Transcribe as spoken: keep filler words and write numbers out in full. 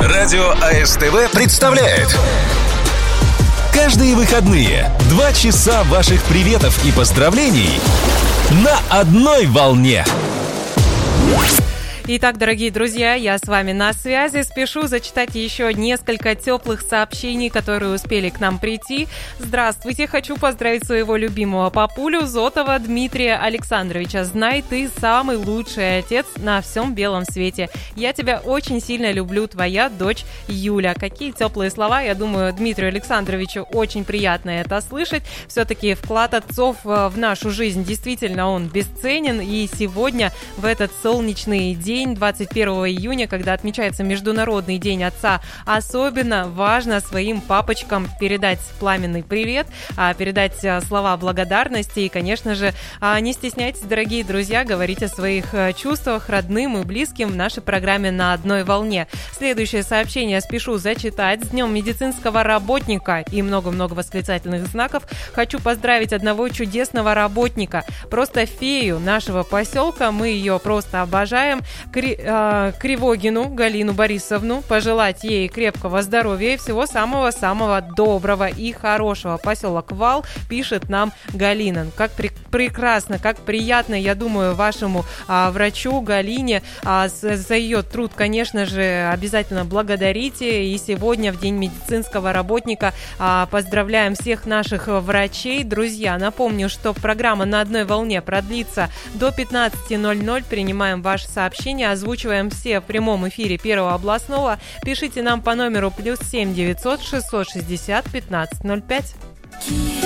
Радио АСТВ представляет каждые выходные два часа ваших приветов и поздравлений на одной волне. Итак, дорогие друзья, я с вами на связи. Спешу зачитать еще несколько теплых сообщений, которые успели к нам прийти. Здравствуйте, хочу поздравить своего любимого папулю Зотова Дмитрия Александровича. Знай, ты самый лучший отец на всем белом свете. Я тебя очень сильно люблю, твоя дочь Юля. Какие теплые слова. Я думаю, Дмитрию Александровичу очень приятно это слышать. Все-таки вклад отцов в нашу жизнь действительно он бесценен. И сегодня, в этот солнечный день, двадцать первого июня, когда отмечается Международный день отца, особенно важно своим папочкам передать пламенный привет, передать слова благодарности и, конечно же, не стесняйтесь, дорогие друзья, говорить о своих чувствах родным и близким в нашей программе «На одной волне». Следующее сообщение спешу зачитать. С Днем медицинского работника и много-много восклицательных знаков. Хочу поздравить одного чудесного работника, просто фею нашего поселка, мы ее просто обожаем. Кри, э, Кривогину Галину Борисовну, пожелать ей крепкого здоровья и всего самого-самого доброго и хорошего. Поселок Вал, пишет нам Галина. Как при, прекрасно, как приятно, я думаю, вашему а, врачу Галине а, с, за ее труд, конечно же, обязательно благодарите. И сегодня, в День медицинского работника, а, поздравляем всех наших врачей. Друзья, напомню, что программа «На одной волне» продлится до пятнадцати ноль-ноль. Принимаем ваши сообщения, озвучиваем все в прямом эфире Первого областного. Пишите нам по номеру плюс семь девятьсот шестьсот шестьдесят пятнадцать ноль пять.